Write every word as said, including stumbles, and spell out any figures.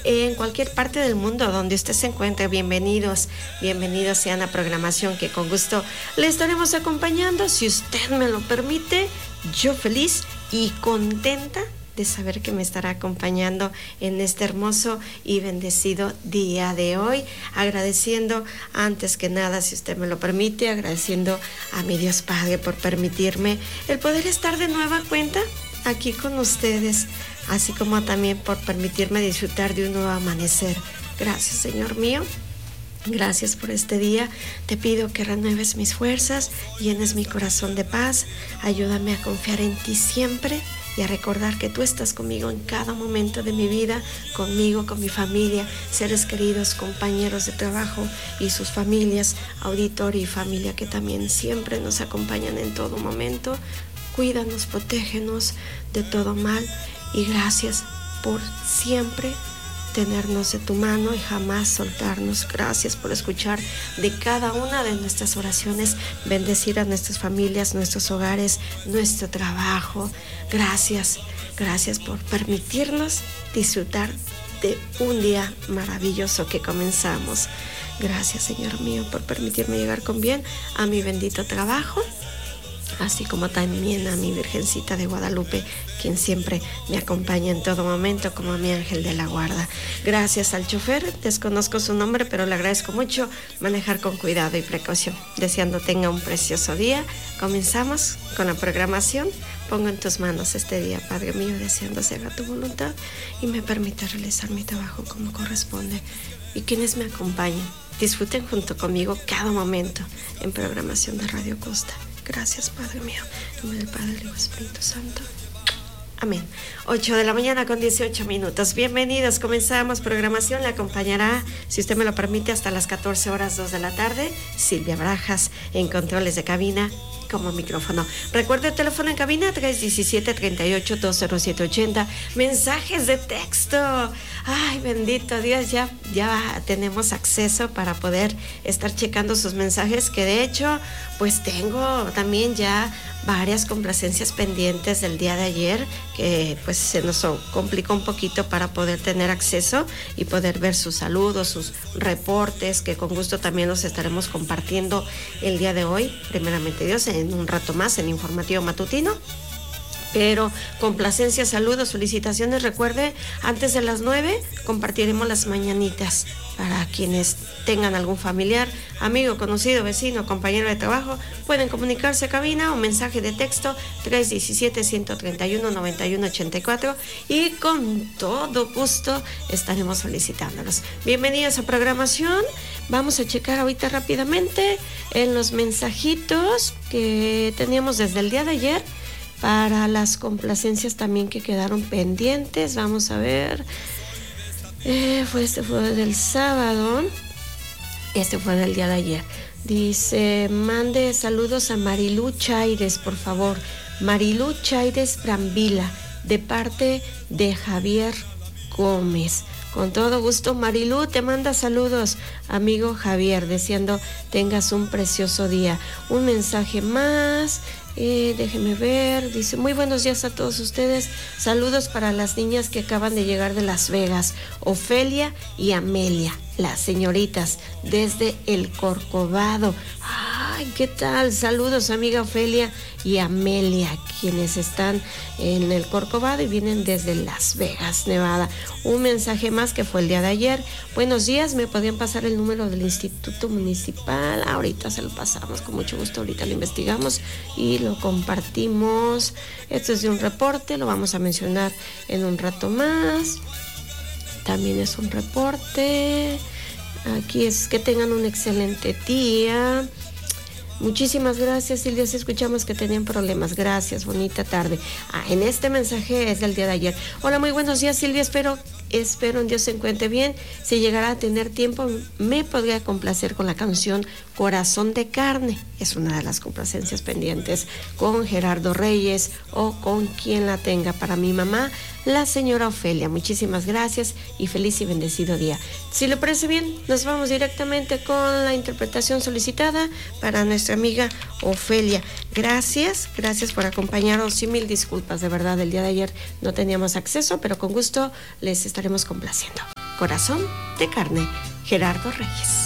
en cualquier parte del mundo donde usted se encuentre. Bienvenidos, bienvenidos sean a programación que con gusto le estaremos acompañando. Si usted me lo permite, yo feliz y contenta de saber que me estará acompañando en este hermoso y bendecido día de hoy, agradeciendo antes que nada, si usted me lo permite, agradeciendo a mi Dios Padre por permitirme el poder estar de nueva cuenta aquí con ustedes, así como también por permitirme disfrutar de un nuevo amanecer. Gracias, Señor mío. Gracias por este día. Te pido que renueves mis fuerzas, llenes mi corazón de paz. Ayúdame a confiar en ti siempre y a recordar que tú estás conmigo en cada momento de mi vida, conmigo, con mi familia, seres queridos, compañeros de trabajo y sus familias, auditorio y familia que también siempre nos acompañan en todo momento. Cuídanos, protégenos de todo mal y gracias por siempre tenernos de tu mano y jamás soltarnos. Gracias por escuchar de cada una de nuestras oraciones, bendecir a nuestras familias, nuestros hogares, nuestro trabajo. Gracias, gracias por permitirnos disfrutar de un día maravilloso que comenzamos. Gracias, Señor mío, por permitirme llegar con bien a mi bendito trabajo, así como también a mi Virgencita de Guadalupe, quien siempre me acompaña en todo momento como mi ángel de la guarda. Gracias al chofer, desconozco su nombre, pero le agradezco mucho manejar con cuidado y precaución. Deseando tenga un precioso día. Comenzamos con la programación. Pongo en tus manos este día, Padre mío, deseando se haga tu voluntad y me permita realizar mi trabajo como corresponde. Y quienes me acompañen, disfruten junto conmigo cada momento en programación de Radio Costa. Gracias, Padre mío. En nombre del Padre, del Hijo y Espíritu Santo. Amén. ocho de la mañana con dieciocho minutos. Bienvenidos. Comenzamos programación. Le acompañará, si usted me lo permite, hasta las catorce horas, dos de la tarde. Silvia Brajas en controles de cabina como micrófono. Recuerde el teléfono en cabina tres uno siete, tres ocho, dos cero siete ocho cero. Mensajes de texto. Ay, bendito Dios, ya, ya tenemos acceso para poder estar checando sus mensajes, que de hecho, pues tengo también ya varias complacencias pendientes del día de ayer, que pues se nos complicó un poquito para poder tener acceso y poder ver sus saludos, sus reportes, que con gusto también los estaremos compartiendo el día de hoy, primeramente Dios, en un rato más en Informativo Matutino. Pero complacencias, saludos, felicitaciones. Recuerde, antes de las nueve compartiremos las mañanitas para quienes tengan algún familiar, amigo, conocido, vecino, compañero de trabajo. Pueden comunicarse a cabina o mensaje de texto tres uno siete, uno tres uno, nueve uno ocho cuatro y con todo gusto estaremos felicitándolos. Bienvenidos a programación. Vamos a checar ahorita rápidamente en los mensajitos que teníamos desde el día de ayer, para las complacencias también que quedaron pendientes. Vamos a ver, eh, fue este fue del sábado, este fue del día de ayer. Dice, mande saludos a Marilú Chaires, por favor. Marilú Chaires Brambila, de parte de Javier Gómez. Con todo gusto, Marilú te manda saludos, amigo Javier, deseando tengas un precioso día. Un mensaje más. Eh, déjeme ver, dice, muy buenos días a todos ustedes, saludos para las niñas que acaban de llegar de Las Vegas, Ofelia y Amelia, las señoritas, desde el Corcovado. Ay, ¿qué tal? Saludos, amiga Ofelia y Amelia, quienes están en el Corcovado y vienen desde Las Vegas, Nevada. Un mensaje más que fue el día de ayer. Buenos días, ¿me podrían pasar el número del Instituto Municipal? Ahorita se lo pasamos, con mucho gusto, ahorita lo investigamos y lo compartimos. Esto es de un reporte, lo vamos a mencionar en un rato más. También es un reporte. Aquí es que tengan un excelente día. Muchísimas gracias, Silvia. Si escuchamos que tenían problemas. Gracias, bonita tarde. Ah, en este mensaje es del día de ayer. Hola, muy buenos días, Silvia. Espero, espero en Dios se encuentre bien. Si llegara a tener tiempo, me podría complacer con la canción Corazón de Carne. Es una de las complacencias pendientes con Gerardo Reyes o con quien la tenga. Para mi mamá, la señora Ofelia. Muchísimas gracias y feliz y bendecido día. Si le parece bien, nos vamos directamente con la interpretación solicitada para nuestra amiga Ofelia. Gracias, gracias por acompañarnos y mil disculpas, de verdad, el día de ayer no teníamos acceso, pero con gusto les estaremos complaciendo. Corazón de Carne, Gerardo Reyes.